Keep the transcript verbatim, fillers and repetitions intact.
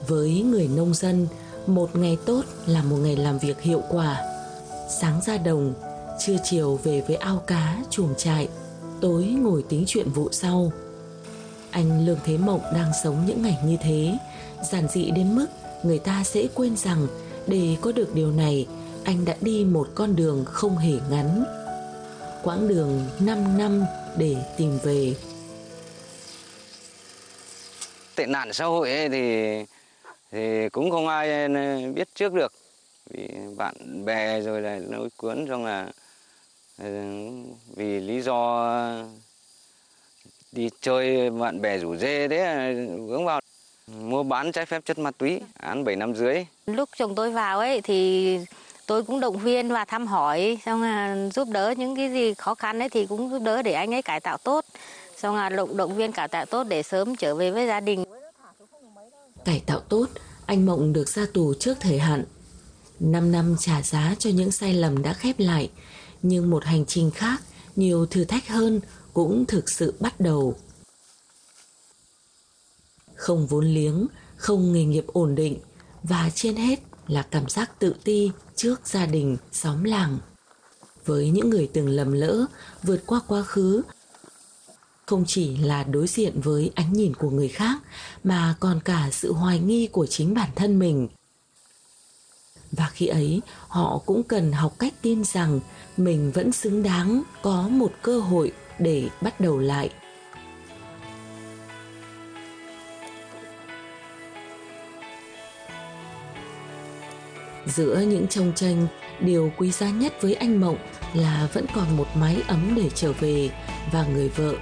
Với người nông dân, một ngày tốt là một ngày làm việc hiệu quả. Sáng ra đồng, trưa chiều về với ao cá, chuồng trại, tối ngồi tính chuyện vụ sau. Anh Lương Thế Mộng đang sống những ngày như thế, giản dị đến mức người ta dễ quên rằng để có được điều này, anh đã đi một con đường không hề ngắn. Quãng đường năm năm để tìm về. Tệ nạn xã hội ấy thì thì cũng không ai biết trước được, vì bạn bè rồi là lôi cuốn, xong là vì lý do đi chơi bạn bè rủ rê đấy vướng vào mua bán trái phép chất ma túy, án bảy năm dưới. Lúc chồng tôi vào ấy thì tôi cũng động viên và thăm hỏi, xong là giúp đỡ những cái gì khó khăn ấy thì cũng giúp đỡ để anh ấy cải tạo tốt, xong là động động viên cải tạo tốt để sớm trở về với gia đình. Cải tạo tốt, anh Mộng được ra tù trước thời hạn. năm năm trả giá cho những sai lầm đã khép lại, nhưng một hành trình khác, nhiều thử thách hơn cũng thực sự bắt đầu. Không vốn liếng, không nghề nghiệp ổn định, và trên hết là cảm giác tự ti trước gia đình, xóm làng. Với những người từng lầm lỡ, vượt qua quá khứ, không chỉ là đối diện với ánh nhìn của người khác, mà còn cả sự hoài nghi của chính bản thân mình. Và khi ấy, họ cũng cần học cách tin rằng mình vẫn xứng đáng có một cơ hội để bắt đầu lại. Giữa những chông chênh, điều quý giá nhất với anh Mộng là vẫn còn một mái ấm để trở về và người vợ